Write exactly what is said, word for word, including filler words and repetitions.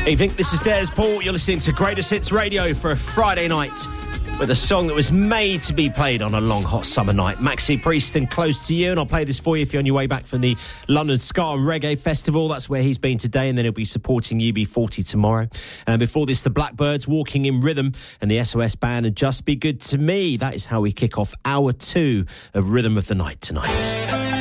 Evening, this is Des Paul. You're listening to Greatest Hits Radio for a Friday night with a song that was made to be played on a long, hot summer night. Maxi Priest and Close to You, and I'll play this for you if you're on your way back from the London Ska and Reggae Festival. That's where he's been today, and then he'll be supporting U B forty tomorrow. And before this, the Blackbirds, Walking in Rhythm, and the S O S Band and Just Be Good to Me. That is how we kick off hour two of Rhythm of the Night tonight.